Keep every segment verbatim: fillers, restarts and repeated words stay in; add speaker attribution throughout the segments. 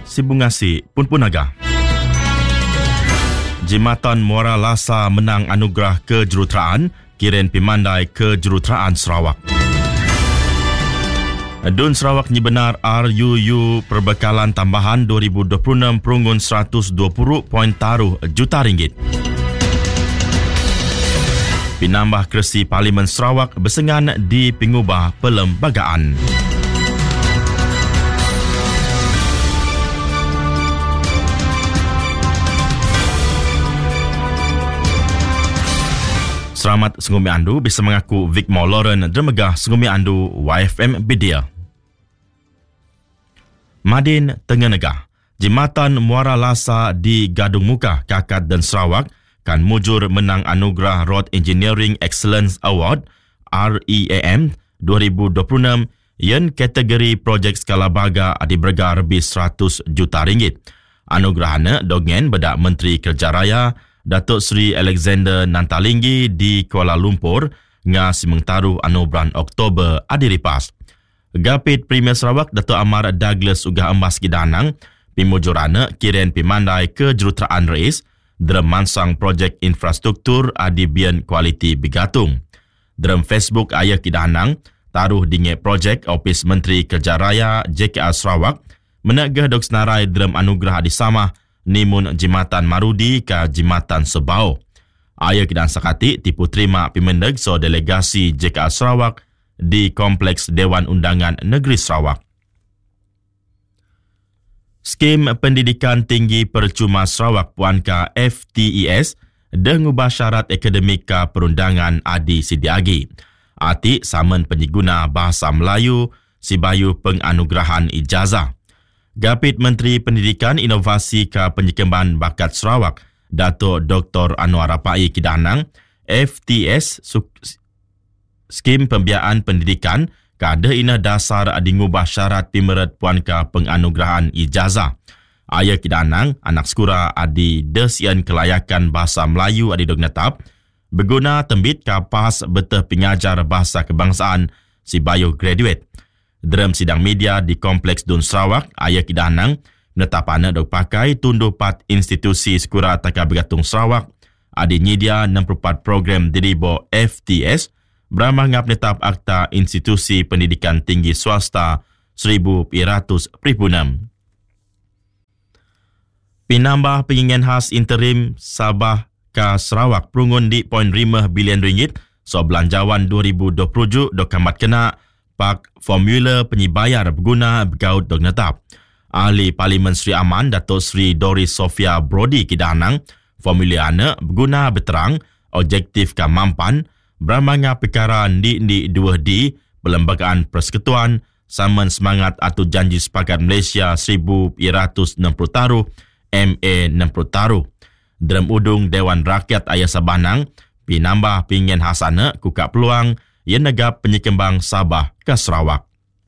Speaker 1: Sibungasi Pun Punaga. Jimatan Muara Lasa menang anugerah kejuruteraan Kiren Pimandai Kejuruteraan Sarawak. Dun Sarawak ni benar R U U perbekalan tambahan dua ribu dua puluh enam perunggun seratus dua puluh poin taruh juta ringgit. Pinambah Keresi Parlimen Sarawak bersengan di pengubah perlembagaan. Selamat Sengumi Andu bisa mengaku Vic Lauren Dermegah Sengumi Andu Y F M Bidia. Madin Tengenegah. Jimatan Muara Lasa di Gadung Muka, Kakat dan Sarawak kan mujur menang anugerah Road Engineering Excellence Award R E A M dua ribu dua puluh enam yang kategori projek skala baga adiberga lebih seratus juta ringgit. Anugerahana dogen bedak Menteri Kerja Raya Datuk Seri Alexander Nantalinggi di Kuala Lumpur nga simengtaruh anu bulan Oktober adiripas. Gapit Premier Sarawak Datuk Amar Douglas Ugah Emas Kidanang pimujurana Kiren Pimandai Kejuruteraan Rais dalam mansang projek infrastruktur adibian kualiti Bigatung. Dalam Facebook ayah Kidanang taruh dinge projek Ofis Menteri Kerja Raya J K R Sarawak menegah dok senarai dalam anugerah adisamah nimun Jimatan Marudi ke Jimatan Sebau. Ayah Kidan Sakati tipu terima pimendeg so delegasi J K R Sarawak di Kompleks Dewan Undangan Negeri Sarawak. Skim Pendidikan Tinggi Percuma Sarawak Puanka F T E S dengubah syarat akademik ke perundangan Adi Sidiagi. Ati saman penyiguna bahasa Melayu sibayu penganugerahan ijazah. Gapit Menteri Pendidikan Inovasi ke Penyekemban Bakat Sarawak, Datuk Doktor Anwar Rapai Kidanang, F T S Skim Pembiayaan Pendidikan kada ina dasar adingubah syarat pimeret puanka penganugerahan ijazah. Ayah Kidanang, anak sekura adi desian kelayakan bahasa Melayu adi dog netap, berguna tembit kapas betah pengajar bahasa kebangsaan si bayu graduate. Dalam sidang media di Kompleks Dun Sarawak, Ayah Kidanang menetapana dok pakai tunduh pat institusi sekura taka bergatung Sarawak adi nyedia enam puluh empat program diribo F T S beramah ngap netap Akta Institusi Pendidikan Tinggi Swasta seribu piratus Pripunam. Pinambah pengingin khas interim Sabah ke Sarawak perungun di poin lima bilion ringgit so belanjawan dua ribu dua puluh juk dok kamat kena pak formula penyibayar berguna begaut dok netap. Ahli Parlimen Sri Aman Datuk Sri Doris Sofia Brody Kidanang formula ana berguna berterang objektif ke mampan beramanya perkara di di dua D Perlembagaan Persekutuan saman semangat atau janji sepakat Malaysia seribu piratus enam puluh taruh M A enam puluh taruh. Dalam udung Dewan Rakyat Ayah Sabanang pinambah pingin hasana kuka peluang yang negap penyekembang Sabah ke Sarawak.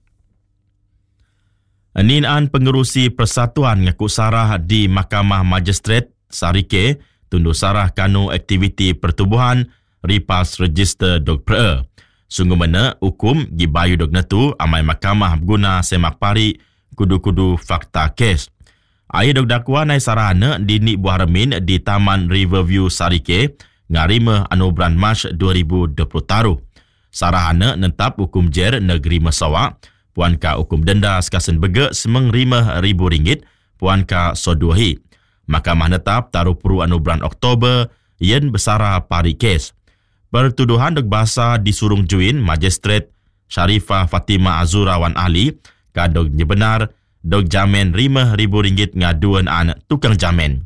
Speaker 1: Ninaan pengerusi Persatuan ngaku sarah di Mahkamah Magistrate Sarike tunduh sarah kanu aktiviti pertubuhan ripas register dog pre. Sungguh mana hukum gibayu dog netu amai mahkamah guna semak pari kudu-kudu fakta kes. Ayah dog dakwa nai sarana di Nik Buah Remin di Taman Riverview Sarike ngarima anu bulan Mac dua ribu dua puluh taruh. Sarahana nentap hukum jer negeri Mesawak, puanka hukum denda sekasen bege semeng lima ribu ringgit, puanka soduhi. Mahkamah netap taruh puru anu bulan Oktober yen besara pari kes. Pertuduhan dok bahasa disurung juin Magistrat Sharifah Fatimah Azura Wan Ali kadog nyebenar dok jamin lima ribu ringgit ngaduan an tukang jamin.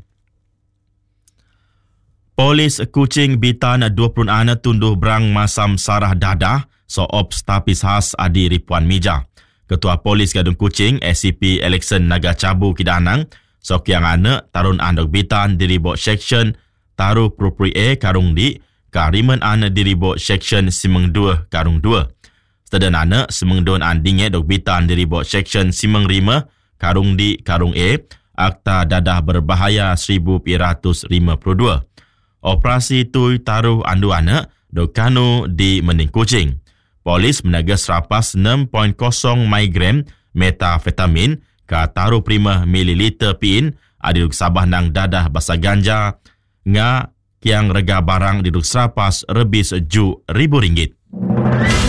Speaker 1: Polis Kuching Bitan dua puluh an tunduh berang masam sarah dadah so ops tapis khas adi ripuan mija. Ketua Polis Gadung Kuching S C P Alexan Naga Cabu Kidanang sok yang ana tarun andok bitan diribok section taruh propri A karung di kariman ana diribok section simeng dua karung dua. Sedan ana simeng don andinge dok bitan diribok section simeng lima karung di karung A Akta Dadah Berbahaya seribu piratus lima puluh dua. Operasi tu taruh anduana dokanu di Mending Kuching. Polis menaga serapas enam kosong gram metafetamin ka taruh prima mililiter pin adiduk sabah nang dadah basa ganja nga kiang rega barang diduk serapas rebis ju ribu ringgit.